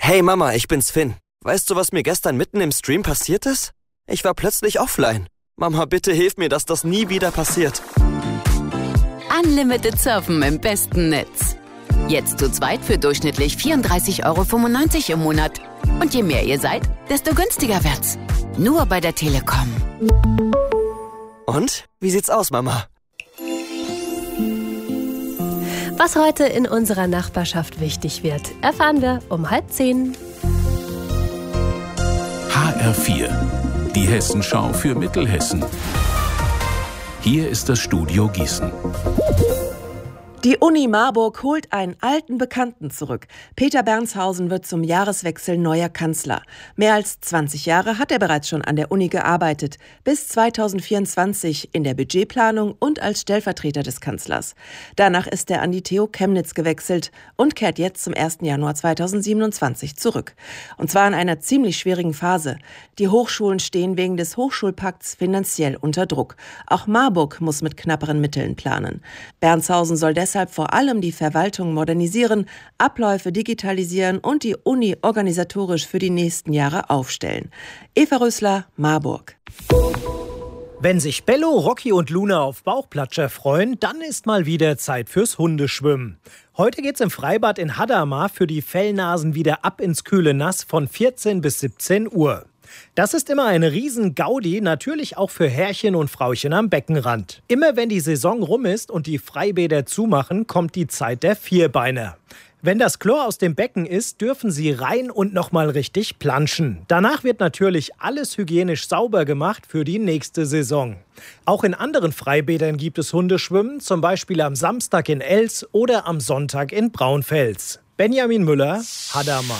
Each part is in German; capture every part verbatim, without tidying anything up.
Hey Mama, ich bin's Finn. Weißt du, was mir gestern mitten im Stream passiert ist? Ich war plötzlich offline. Mama, bitte hilf mir, dass das nie wieder passiert. Unlimited Surfen im besten Netz. Jetzt zu zweit für durchschnittlich vierunddreißig Euro fünfundneunzig im Monat. Und je mehr ihr seid, desto günstiger wird's. Nur bei der Telekom. Und? Wie sieht's aus, Mama? Was heute in unserer Nachbarschaft wichtig wird, erfahren wir um halb zehn. H R vier, die Hessenschau für Mittelhessen. Hier ist das Studio Gießen. Die Uni Marburg holt einen alten Bekannten zurück. Peter Bernshausen wird zum Jahreswechsel neuer Kanzler. Mehr als zwanzig Jahre hat er bereits schon an der Uni gearbeitet, bis zweitausendvierundzwanzig in der Budgetplanung und als Stellvertreter des Kanzlers. Danach ist er an die T U Chemnitz gewechselt und kehrt jetzt zum ersten Januar zweitausendsiebenundzwanzig zurück. Und zwar in einer ziemlich schwierigen Phase. Die Hochschulen stehen wegen des Hochschulpakts finanziell unter Druck. Auch Marburg muss mit knapperen Mitteln planen. Bernshausen soll deshalb vor allem die Verwaltung modernisieren, Abläufe digitalisieren und die Uni organisatorisch für die nächsten Jahre aufstellen. Eva Rösler, Marburg. Wenn sich Bello, Rocky und Luna auf Bauchplatscher freuen, dann ist mal wieder Zeit fürs Hundeschwimmen. Heute geht's im Freibad in Hadamar für die Fellnasen wieder ab ins kühle Nass von vierzehn bis siebzehn Uhr. Das ist immer eine Riesen-Gaudi, natürlich auch für Herrchen und Frauchen am Beckenrand. Immer wenn die Saison rum ist und die Freibäder zumachen, kommt die Zeit der Vierbeiner. Wenn das Chlor aus dem Becken ist, dürfen sie rein und nochmal richtig planschen. Danach wird natürlich alles hygienisch sauber gemacht für die nächste Saison. Auch in anderen Freibädern gibt es Hundeschwimmen, zum Beispiel am Samstag in Els oder am Sonntag in Braunfels. Benjamin Müller, Hadamar.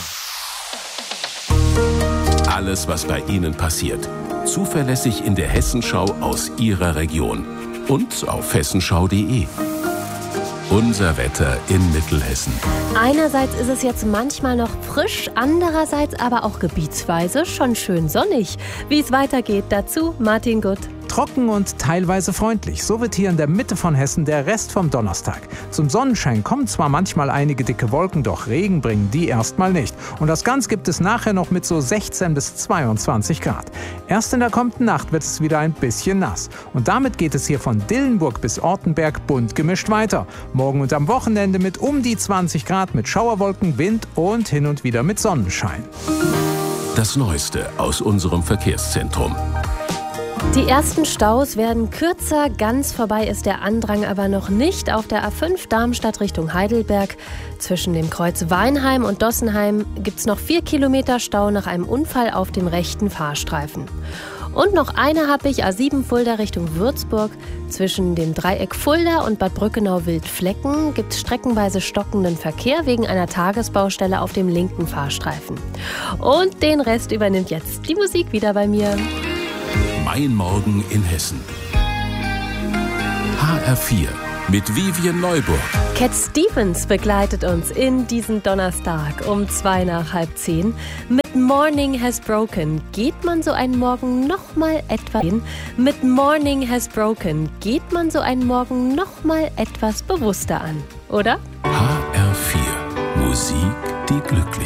Alles, was bei Ihnen passiert. Zuverlässig in der Hessenschau aus Ihrer Region. Und auf hessenschau punkt de. Unser Wetter in Mittelhessen. Einerseits ist es jetzt manchmal noch frisch, andererseits aber auch gebietsweise schon schön sonnig. Wie es weitergeht, dazu Martin Gutt. Trocken und teilweise freundlich. So wird hier in der Mitte von Hessen der Rest vom Donnerstag. Zum Sonnenschein kommen zwar manchmal einige dicke Wolken, doch Regen bringen die erstmal nicht. Und das Ganze gibt es nachher noch mit so sechzehn bis zweiundzwanzig Grad. Erst in der kommenden Nacht wird es wieder ein bisschen nass. Und damit geht es hier von Dillenburg bis Ortenberg bunt gemischt weiter. Morgen und am Wochenende mit um die zwanzig Grad mit Schauerwolken, Wind und hin und wieder mit Sonnenschein. Das Neueste aus unserem Verkehrszentrum. Die ersten Staus werden kürzer, ganz vorbei ist der Andrang aber noch nicht. Auf der A fünf Darmstadt Richtung Heidelberg zwischen dem Kreuz Weinheim und Dossenheim gibt es noch vier Kilometer Stau nach einem Unfall auf dem rechten Fahrstreifen. Und noch eine habe ich, A sieben Fulda Richtung Würzburg. Zwischen dem Dreieck Fulda und Bad Brückenau-Wildflecken gibt es streckenweise stockenden Verkehr wegen einer Tagesbaustelle auf dem linken Fahrstreifen. Und den Rest übernimmt jetzt die Musik wieder bei mir. Mein Morgen in Hessen. H R vier mit Vivian Neuburg. Cat Stevens begleitet uns in diesen Donnerstag um zwei nach halb zehn. Mit Morning Has Broken geht man so einen Morgen noch mal etwas hin. Mit Morning Has Broken geht man so einen Morgen noch mal etwas bewusster an, oder? H R vier. Musik, die glücklich